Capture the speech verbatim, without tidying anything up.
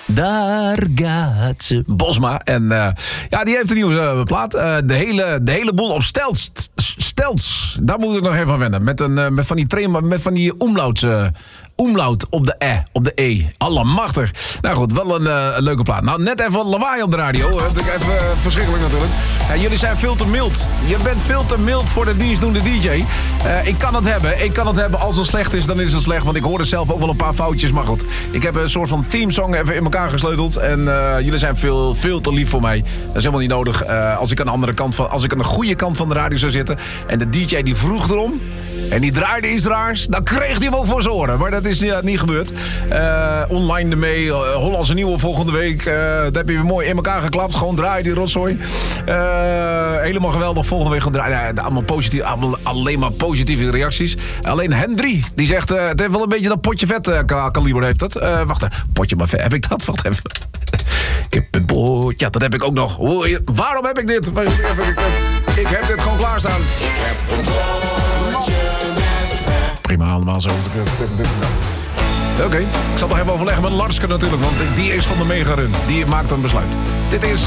Daar gaat ze. Bosma. En uh, ja, die heeft een nieuwe uh, plaat. Uh, de, hele, de hele boel op stelts. Stelts. Daar moet ik nog even aan wennen. Met, een, uh, met van die, train, met van die omlaut... Uh, Omlaut op de E, op de E. Allemachtig. Nou goed, wel een, uh, een leuke plaat. Nou, net even lawaai op de radio. Dat is even uh, verschrikkelijk natuurlijk. Ja, jullie zijn veel te mild. Je bent veel te mild voor de dienstdoende D J. Uh, ik kan het hebben. Ik kan het hebben. Als het slecht is, dan is het slecht. Want ik hoorde zelf ook wel een paar foutjes. Maar goed, ik heb een soort van themesong even in elkaar gesleuteld. En uh, jullie zijn veel, veel te lief voor mij. Dat is helemaal niet nodig. Uh, als ik aan de andere kant van, als ik aan de goede kant van de radio zou zitten. En de D J die vroeg erom. En die draaide iets raars. Dan kreeg hij hem ook voor zijn oren. Maar dat is ja, niet gebeurd. Uh, online ermee. Uh, Hollandse Nieuwe volgende week. Uh, dat heb je weer mooi in elkaar geklapt. Gewoon draaien die rotzooi. Uh, helemaal geweldig. Volgende week gaan draaien. Ja, allemaal positief, allemaal, alleen maar positieve reacties. Alleen Hendry. Die zegt. Uh, het heeft wel een beetje dat potje vet uh, kaliber heeft het. Uh, wacht even. Potje maar vet. Heb ik dat? Wacht even. Ik heb een potje. Ja, dat heb ik ook nog. Oh, waarom heb ik dit? Ik heb dit gewoon klaarstaan. Ik heb een potje. Prima, allemaal zo. Oké, okay. Ik zal nog even overleggen met Larske natuurlijk, want die is van de Mega Run. Die maakt een besluit. Dit is